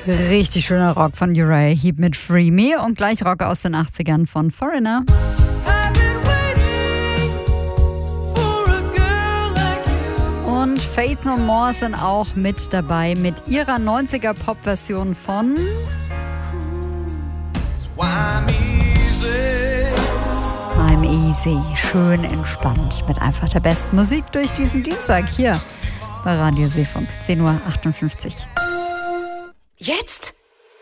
Richtig schöner Rock von Uriah Heep mit Free Me und gleich Rock aus den 80ern von Foreigner. Und Faith No More sind auch mit dabei mit ihrer 90er-Pop-Version von I'm Easy. Schön entspannt mit einfach der besten Musik durch diesen Dienstag hier bei Radio Seefunk. 10:58 Uhr. Jetzt?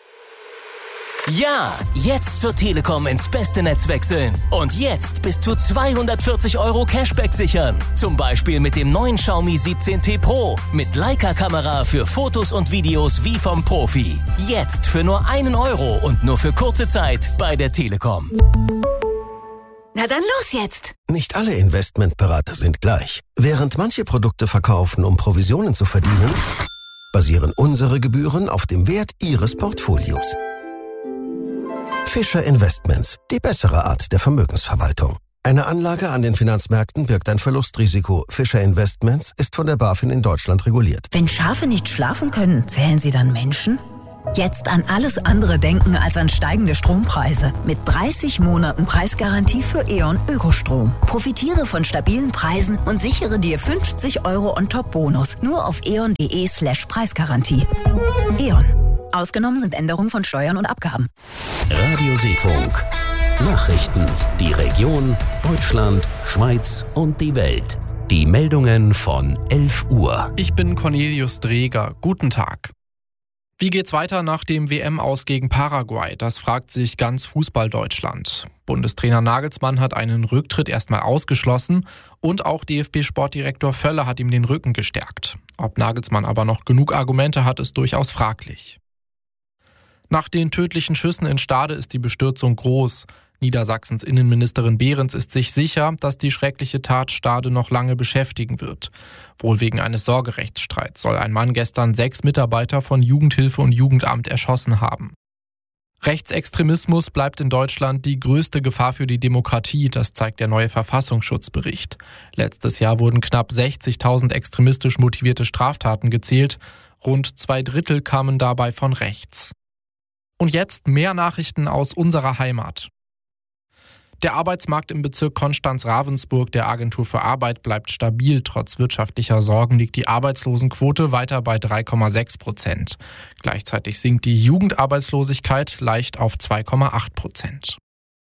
Ja, jetzt zur Telekom ins beste Netz wechseln. Und jetzt bis zu 240 € Cashback sichern. Zum Beispiel mit dem neuen Xiaomi 17T Pro. Mit Leica-Kamera für Fotos und Videos wie vom Profi. Jetzt für nur 1 € und nur für kurze Zeit bei der Telekom. Na dann los jetzt! Nicht alle Investmentberater sind gleich. Während manche Produkte verkaufen, um Provisionen zu verdienen, basieren unsere Gebühren auf dem Wert Ihres Portfolios. Fischer Investments, die bessere Art der Vermögensverwaltung. Eine Anlage an den Finanzmärkten birgt ein Verlustrisiko. Fischer Investments ist von der BaFin in Deutschland reguliert. Wenn Schafe nicht schlafen können, zählen sie dann Menschen? Jetzt an alles andere denken als an steigende Strompreise. Mit 30 Monaten Preisgarantie für E.ON Ökostrom. Profitiere von stabilen Preisen und sichere dir 50 € on-top-Bonus. Nur auf eon.de/Preisgarantie. E.ON. Ausgenommen sind Änderungen von Steuern und Abgaben. Radio Seefunk. Nachrichten. Die Region, Deutschland, Schweiz und die Welt. Die Meldungen von 11 Uhr. Ich bin Cornelius Dreger. Guten Tag. Wie geht's weiter nach dem WM-Aus gegen Paraguay? Das fragt sich ganz Fußball-Deutschland. Bundestrainer Nagelsmann hat einen Rücktritt erstmal ausgeschlossen und auch DFB-Sportdirektor Völler hat ihm den Rücken gestärkt. Ob Nagelsmann aber noch genug Argumente hat, ist durchaus fraglich. Nach den tödlichen Schüssen in Stade ist die Bestürzung groß. Niedersachsens Innenministerin Behrens ist sich sicher, dass die schreckliche Tat Stade noch lange beschäftigen wird. Wohl wegen eines Sorgerechtsstreits soll ein Mann gestern 6 Mitarbeiter von Jugendhilfe und Jugendamt erschossen haben. Rechtsextremismus bleibt in Deutschland die größte Gefahr für die Demokratie, das zeigt der neue Verfassungsschutzbericht. Letztes Jahr wurden knapp 60.000 extremistisch motivierte Straftaten gezählt. Rund 2/3 kamen dabei von rechts. Und jetzt mehr Nachrichten aus unserer Heimat. Der Arbeitsmarkt im Bezirk Konstanz-Ravensburg der Agentur für Arbeit bleibt stabil. Trotz wirtschaftlicher Sorgen liegt die Arbeitslosenquote weiter bei 3,6%. Gleichzeitig sinkt die Jugendarbeitslosigkeit leicht auf 2,8%.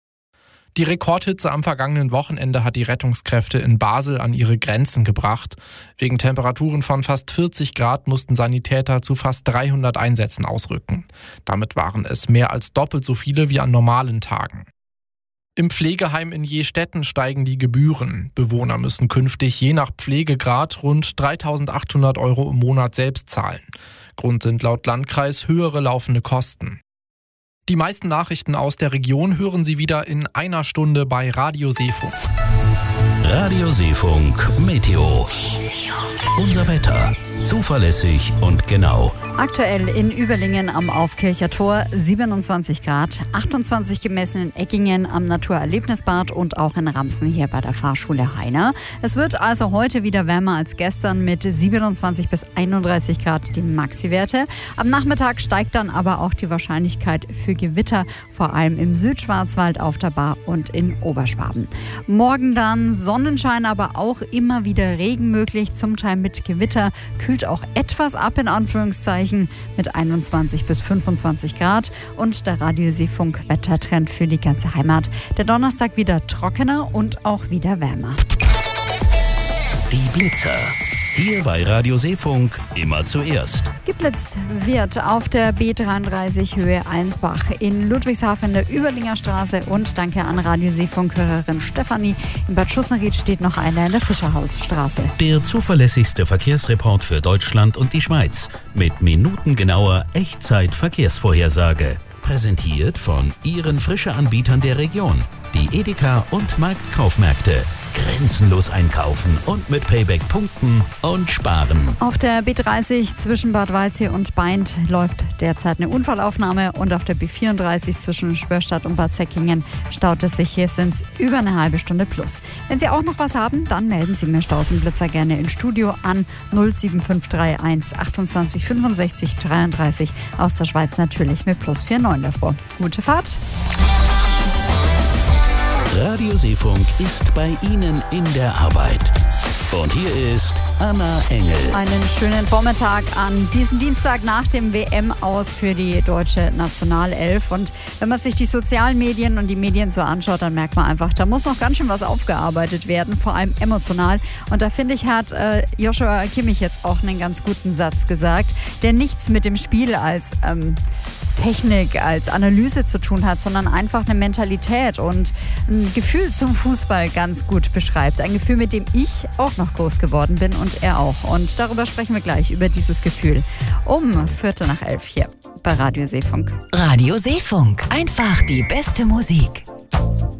Die Rekordhitze am vergangenen Wochenende hat die Rettungskräfte in Basel an ihre Grenzen gebracht. Wegen Temperaturen von fast 40 Grad mussten Sanitäter zu fast 300 Einsätzen ausrücken. Damit waren es mehr als doppelt so viele wie an normalen Tagen. Im Pflegeheim in Jestetten steigen die Gebühren. Bewohner müssen künftig je nach Pflegegrad rund 3.800 € im Monat selbst zahlen. Grund sind laut Landkreis höhere laufende Kosten. Die meisten Nachrichten aus der Region hören Sie wieder in einer Stunde bei Radio Seefunk. Radio Seefunk Meteo. Unser Wetter. Zuverlässig und genau. Aktuell in Überlingen am Aufkircher Tor 27 Grad, 28 gemessen in Eckingen am Naturerlebnisbad und auch in Ramsen hier bei der Fahrschule Heiner. Es wird also heute wieder wärmer als gestern mit 27 bis 31 Grad die Maxi-Werte. Am Nachmittag steigt dann aber auch die Wahrscheinlichkeit für Gewitter, vor allem im Südschwarzwald, auf der Bar und in Oberschwaben. Morgen dann Sonnenschein, aber auch immer wieder Regen möglich, zum Teil mit Gewitter. Kühlt auch etwas ab in Anführungszeichen mit 21 bis 25 Grad und der Radio Seefunk Wettertrend für die ganze Heimat. Der Donnerstag wieder trockener und auch wieder wärmer. Die Blitzer. Hier bei Radio Seefunk immer zuerst. Geblitzt wird auf der B33 Höhe Allensbach in Ludwigshafen in der Überlinger Straße und danke an Radio Seefunk-Hörerin Stefanie. In Bad Schussenried steht noch einer in der Fischerhausstraße. Der zuverlässigste Verkehrsreport für Deutschland und die Schweiz mit minutengenauer Echtzeit-Verkehrsvorhersage. Präsentiert von Ihren Frische-Anbietern der Region, die Edeka und Marktkaufmärkte. grenzenlos einkaufen und mit Payback punkten und sparen. Auf der B30 zwischen Bad Waldsee und Baindt läuft derzeit eine Unfallaufnahme und auf der B34 zwischen Spörstadt und Bad Säckingen staut es sich. Hier sind es über eine halbe Stunde plus. Wenn Sie auch noch was haben, dann melden Sie mir Staus und Blitzer gerne ins Studio an 07531 28 65 33. Aus der Schweiz natürlich mit plus 49 davor. Gute Fahrt! Radio Seefunk ist bei Ihnen in der Arbeit. Und hier ist Anna Engel. Einen schönen Vormittag an diesem Dienstag nach dem WM-Aus für die deutsche Nationalelf. Und wenn man sich die sozialen Medien und die Medien so anschaut, dann merkt man einfach, da muss noch ganz schön was aufgearbeitet werden, vor allem emotional. Und da finde ich, hat Joshua Kimmich jetzt auch einen ganz guten Satz gesagt, der nichts mit dem Spiel als Technik, als Analyse zu tun hat, sondern einfach eine Mentalität und ein Gefühl zum Fußball ganz gut beschreibt. Ein Gefühl, mit dem ich auch noch groß geworden bin und er auch. Und darüber sprechen wir gleich, über dieses Gefühl. Um 11:45 hier bei Radio Seefunk. Radio Seefunk. Einfach die beste Musik.